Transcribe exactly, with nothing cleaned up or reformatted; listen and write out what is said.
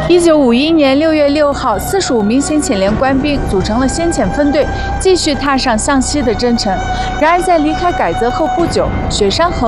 一九五一年六月六号，四十五名先遣连官兵组成了先遣分队，继续踏上向西的征程。然而，在离开改则后不久，雪山河